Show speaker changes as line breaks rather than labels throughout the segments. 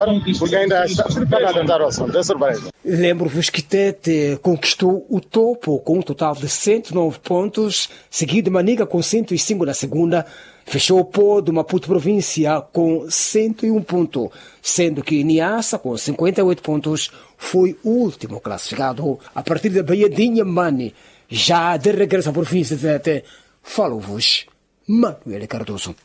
porque ainda está a tentar o assunto, é surpresa.
Lembro-vos que Tete conquistou o topo com um total de 109 pontos, seguido de Manica com 105 na segunda, fechou o pódio de Maputo Província com 101 pontos, sendo que Niassa, com 58 pontos, foi o último classificado. A partir da Bahia de Inhambane, já de regresso à província de Tete, falo-vos Manuel Cardoso.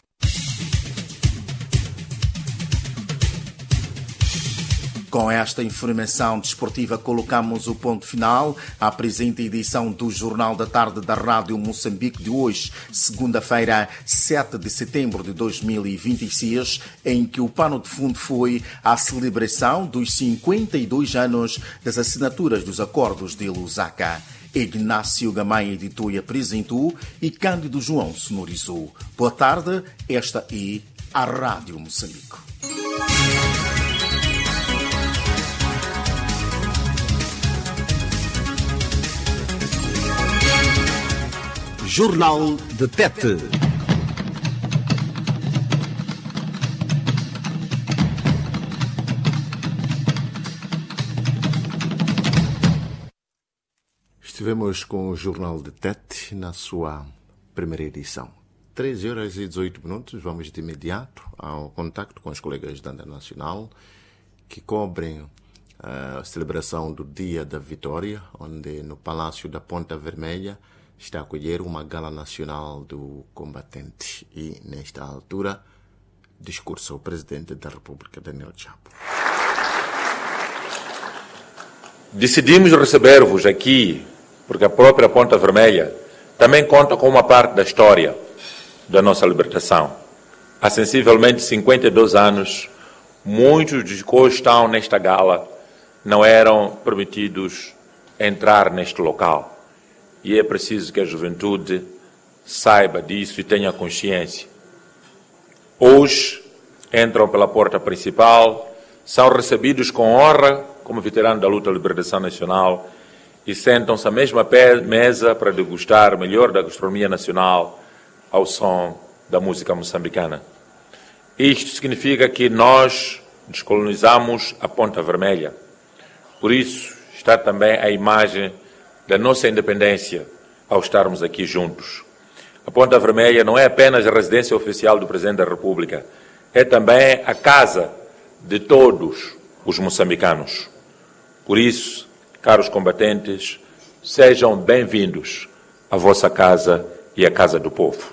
Com esta informação desportiva colocamos o ponto final à presente edição do Jornal da Tarde da Rádio Moçambique de hoje, segunda-feira, 7 de setembro de 2026, em que o pano de fundo foi a celebração dos 52 anos das assinaturas dos Acordos de Lusaka. Ignácio Gamay editou e apresentou e Cândido João sonorizou. Boa tarde, esta é a Rádio Moçambique.
Jornal de Tete. Estivemos com o Jornal de Tete na sua primeira edição. 13h18, vamos de imediato ao contacto com os colegas da Antena Nacional que cobrem a celebração do Dia da Vitória, onde no Palácio da Ponta Vermelha está a acolher uma gala nacional do combatente. E, nesta altura, discursa o Presidente da República, Daniel Chapo.
Decidimos receber-vos aqui, porque a própria Ponta Vermelha também conta com uma parte da história da nossa libertação. Há sensivelmente 52 anos, muitos dos que hoje estão nesta gala não eram permitidos entrar neste local. E é preciso que a juventude saiba disso e tenha consciência. Hoje entram pela porta principal, são recebidos com honra como veteranos da luta de libertação nacional e sentam-se à mesma mesa para degustar melhor da gastronomia nacional ao som da música moçambicana. Isto significa que nós descolonizamos a Ponta Vermelha. Por isso está também a imagem da nossa independência ao estarmos aqui juntos. A Ponta Vermelha não é apenas a residência oficial do Presidente da República, é também a casa de todos os moçambicanos. Por isso, caros combatentes, sejam bem-vindos à vossa casa e à casa do povo.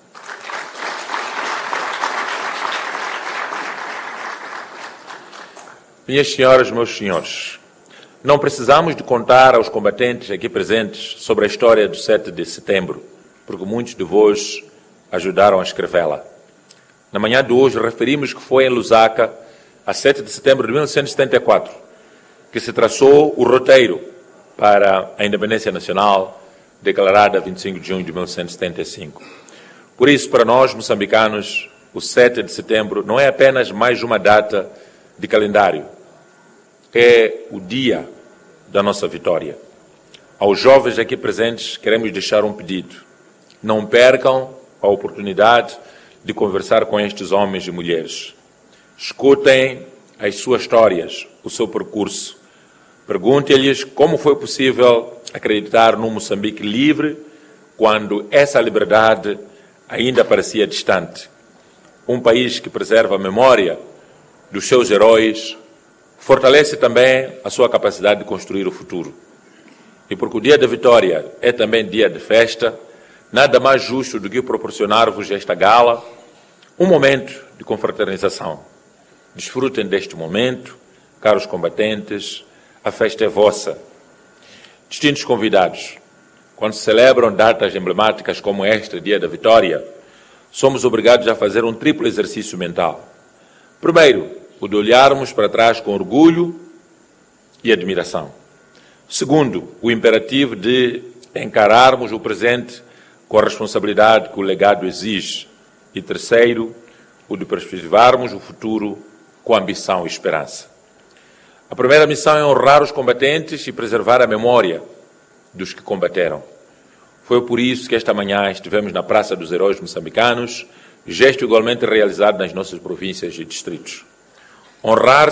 Minhas senhoras, meus senhores, não precisamos de contar aos combatentes aqui presentes sobre a história do 7 de setembro, porque muitos de vós ajudaram a escrevê-la. Na manhã de hoje referimos que foi em Lusaka, a 7 de setembro de 1974, que se traçou o roteiro para a independência nacional declarada a 25 de junho de 1975. Por isso, para nós, moçambicanos, o 7 de setembro não é apenas mais uma data de calendário, é o dia da nossa vitória. Aos jovens aqui presentes, queremos deixar um pedido. Não percam a oportunidade de conversar com estes homens e mulheres. Escutem as suas histórias, o seu percurso. Perguntem-lhes como foi possível acreditar num Moçambique livre quando essa liberdade ainda parecia distante. Um país que preserva a memória dos seus heróis fortalece também a sua capacidade de construir o futuro. E porque o dia da vitória é também dia de festa, nada mais justo do que proporcionar-vos esta gala, um momento de confraternização. Desfrutem deste momento, caros combatentes, a festa é vossa. Distintos convidados, quando se celebram datas emblemáticas como esta, dia da vitória, somos obrigados a fazer um triplo exercício mental. Primeiro, o de olharmos para trás com orgulho e admiração. Segundo, o imperativo de encararmos o presente com a responsabilidade que o legado exige. E terceiro, o de perspectivarmos o futuro com ambição e esperança. A primeira missão é honrar os combatentes e preservar a memória dos que combateram. Foi por isso que esta manhã estivemos na Praça dos Heróis Moçambicanos, gesto igualmente realizado nas nossas províncias e distritos. Honrar